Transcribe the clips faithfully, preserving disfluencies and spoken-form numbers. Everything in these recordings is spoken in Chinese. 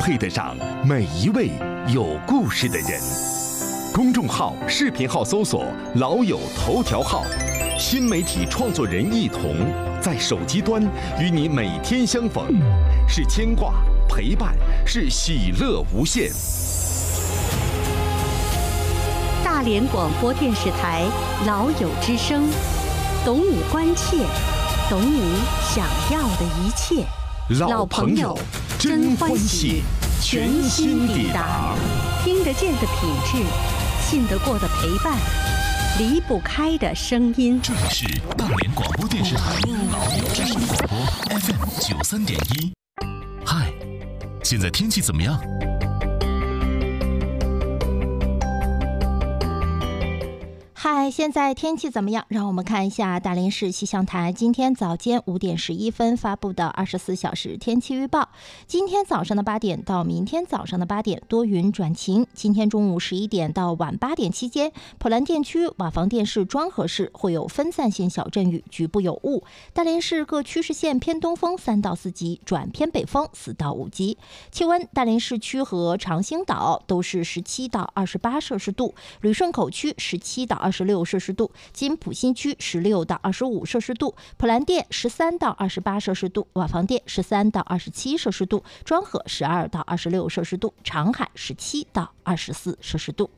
配得上每一位有故事的人。公众号、视频号搜索“老友头条号”，新媒体创作人一同在手机端与你每天相逢，是牵挂、陪伴，是喜乐无限。 大连广播电视台老友之声，懂你关切，懂你想要的一切。 老朋友真欢喜，全新抵达， 听得见的品质，信得过的陪伴，离不开的声音。 这里是大连广播电视台老友之声广播 F M 九三点一。嗨，现在天气怎么样？ 嗨，现在天气怎么样？让我们看一下大连市气象台今天早间五点十一分发布的二十四小时天气预报。今天早上的八点到明天早上的八点多云转晴。今天中午十一点到晚八点期间，普兰电区、瓦房店市、庄河市会有分散性小阵雨，局部有雾。大连市各区市县偏东风三到四级，转偏北风四到五级。气温，大连市区和长兴岛都是十七到二十八摄氏度，旅顺口区十七到二十六摄氏度，金浦新区十六到二十五摄氏度，普兰店十三到二十八摄氏度，瓦房店十三到二十七摄氏度，庄河十二到二十六摄氏度，长海十七到二十四摄氏度。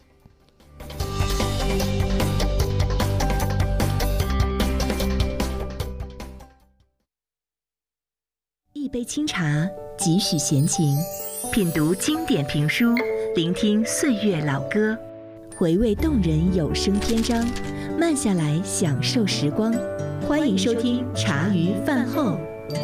一杯清茶，几许闲情，品读经典评书，聆听岁月老歌，回味动人有声篇章，慢下来享受时光。欢迎收听茶余饭后。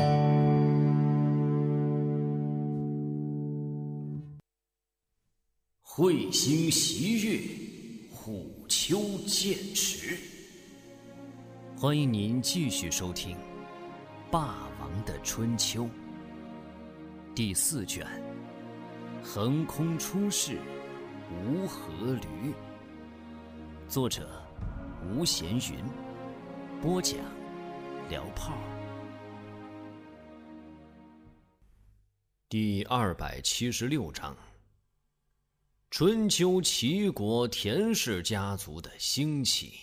彗星袭月，虎丘剑池。欢迎您继续收听《霸王的春秋》第四卷，横空出世，无阖闾。作者吴闲云，播讲辽炮。第二百七十六章，春秋齐国田氏家族的兴起。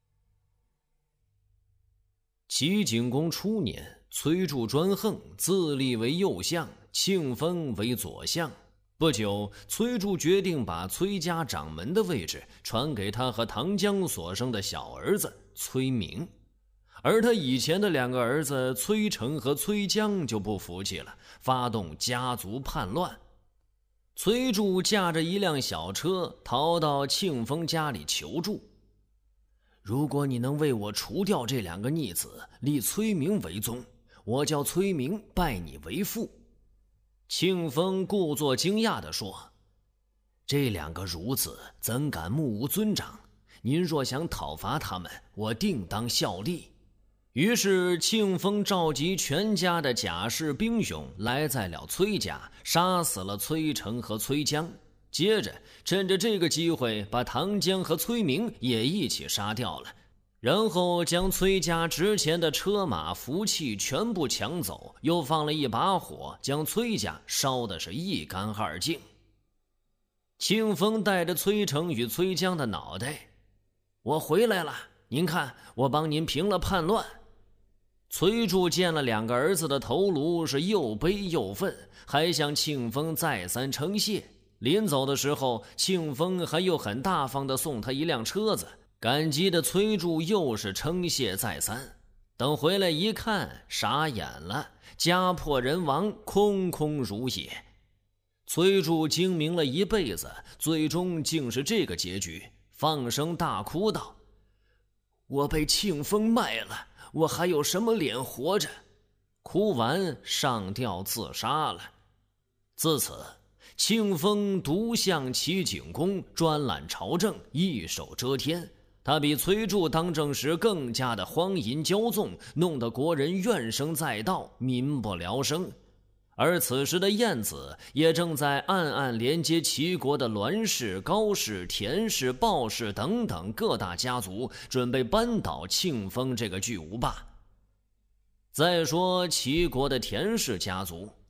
齐景公初年，崔杼专横，自立为右相，庆封为左相。不久，崔杼决定把崔家掌门的位置传给他和唐江所生的小儿子崔明，而他以前的两个儿子崔成和崔江就不服气了，发动家族叛乱。崔杼驾着一辆小车逃到庆封家里求助，如果你能为我除掉这两个逆子，立崔明为宗，我叫崔明拜你为父。庆封故作惊讶地说，这两个孺子怎敢目无尊长，您若想讨伐他们，我定当效力。于是庆封召集全家的甲士兵勇来在了崔家，杀死了崔成和崔江，接着趁着这个机会把唐江和崔明也一起杀掉了，然后将崔家值钱的车马福气全部抢走，又放了一把火，将崔家烧得是一干二净。庆封带着崔成与崔江的脑袋，我回来了，您看我帮您平了叛乱。崔杼见了两个儿子的头颅，是又悲又愤，还向庆封再三称谢。临走的时候，庆封还又很大方地送他一辆车子，感激的崔杼又是称谢再三。等回来一看，傻眼了，家破人亡，空空如也。崔杼精明了一辈子，最终竟是这个结局，放声大哭道，我被庆封卖了，我还有什么脸活着？哭完上吊自杀了。自此，庆封独向齐景公，专揽朝政，一手遮天。他比崔杼当政时更加的荒淫骄纵，弄得国人怨声载道，民不聊生。而此时的晏子也正在暗暗连接齐国的栾氏、高氏、田氏、鲍氏等等各大家族，准备扳倒庆封这个巨无霸。再说齐国的田氏家族，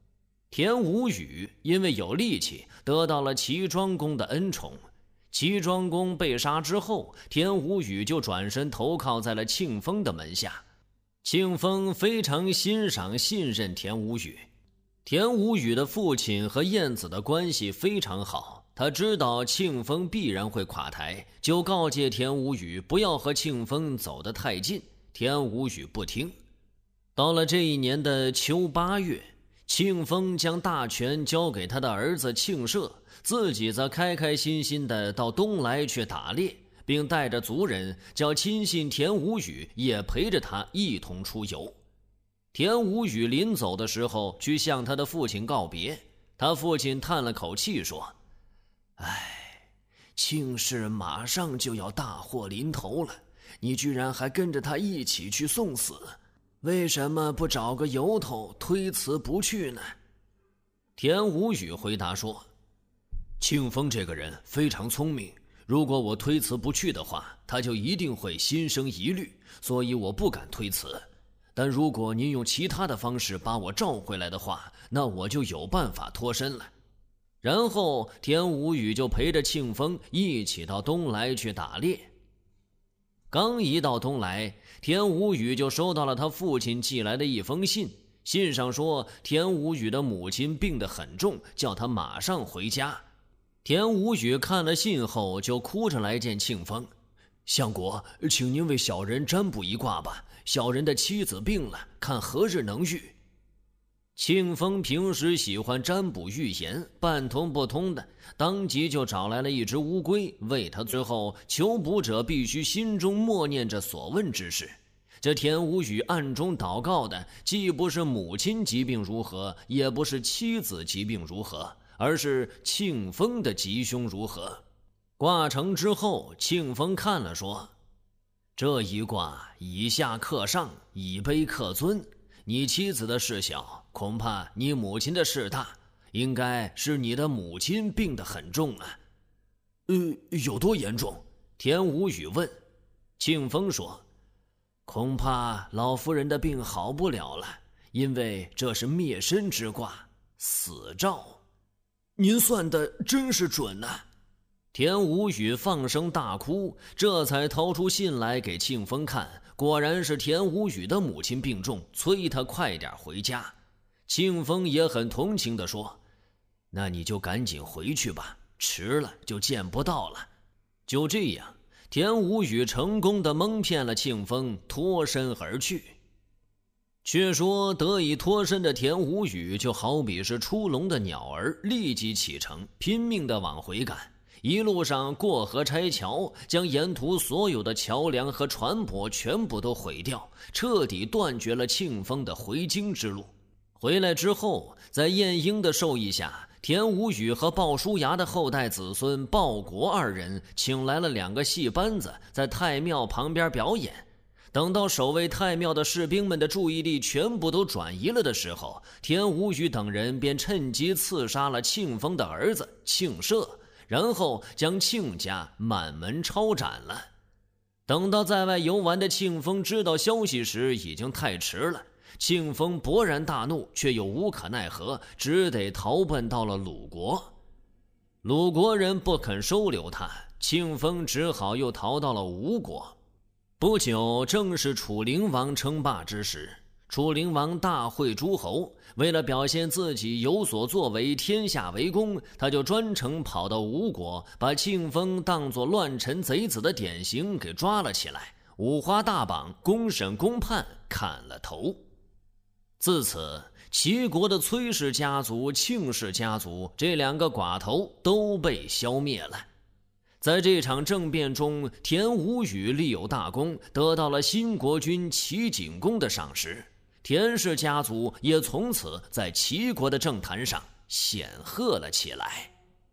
田无宇因为有力气，得到了齐庄公的恩宠。齐庄公被杀之后，田无宇就转身投靠在了庆丰的门下。庆丰非常欣赏信任田无宇。田无宇的父亲和晏子的关系非常好，他知道庆丰必然会垮台，就告诫田无宇不要和庆丰走得太近。田无宇不听。到了这一年的秋八月，庆丰将大权交给他的儿子庆社，自己则开开心心地到东莱去打猎，并带着族人叫亲信田无宇也陪着他一同出游。田无宇临走的时候去向他的父亲告别，他父亲叹了口气说：唉，庆氏马上就要大祸临头了，你居然还跟着他一起去送死，为什么不找个由头推辞不去呢？田无宇回答说：庆丰这个人非常聪明，如果我推辞不去的话，他就一定会心生疑虑，所以我不敢推辞。但如果您用其他的方式把我召回来的话，那我就有办法脱身了。然后田无宇就陪着庆丰一起到东莱去打猎。刚一到东莱，田无宇就收到了他父亲寄来的一封信，信上说田无宇的母亲病得很重，叫他马上回家。田无宇看了信后就哭着来见庆丰：相国，请您为小人占卜一卦吧，小人的妻子病了，看何日能愈。庆丰平时喜欢占卜预言，半通不通的，当即就找来了一只乌龟喂他，之后求卜者必须心中默念着所问之事。这田无宇暗中祷告的既不是母亲疾病如何，也不是妻子疾病如何，而是庆丰的吉凶如何。卦成之后，庆丰看了说：这一卦以下克上，以卑克尊，你妻子的事小，恐怕你母亲的事大，应该是你的母亲病得很重啊。呃，有多严重？田无宇问。庆丰说：恐怕老夫人的病好不了了，因为这是灭身之卦，死兆。您算的真是准啊。田无宇放声大哭，这才掏出信来给庆丰看，果然是田无宇的母亲病重，催他快点回家。庆丰也很同情地说：那你就赶紧回去吧，迟了就见不到了。就这样，田无宇成功地蒙骗了庆丰，脱身而去。却说得以脱身的田无宇就好比是出笼的鸟儿，立即启程，拼命地往回赶。一路上过河拆桥，将沿途所有的桥梁和船舶全部都毁掉，彻底断绝了庆丰的回京之路。回来之后，在晏婴的授意下，田无宇和鲍叔牙的后代子孙鲍国二人请来了两个戏班子，在太庙旁边表演。等到守卫太庙的士兵们的注意力全部都转移了的时候，田无宇等人便趁机刺杀了庆丰的儿子庆社，然后将庆家满门抄斩了。等到在外游玩的庆丰知道消息时，已经太迟了。庆丰勃然大怒，却又无可奈何，只得逃奔到了鲁国。鲁国人不肯收留他，庆丰只好又逃到了吴国。不久，正是楚灵王称霸之时。楚灵王大会诸侯，为了表现自己有所作为，天下为公，他就专程跑到吴国，把庆丰当作乱臣贼子的典型给抓了起来，五花大绑，公审公判，砍了头。自此，齐国的崔氏家族、庆氏家族这两个寡头都被消灭了。在这场政变中，田无宇立有大功，得到了新国君齐景公的赏识。田氏家族也从此在齐国的政坛上显赫了起来。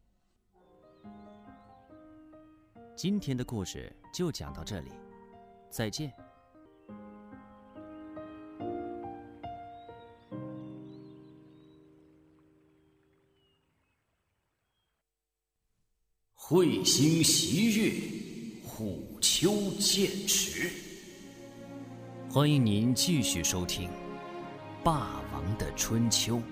今天的故事就讲到这里，再见。 彗星袭月，虎丘剑池。欢迎您继续收听《霸王的春秋》。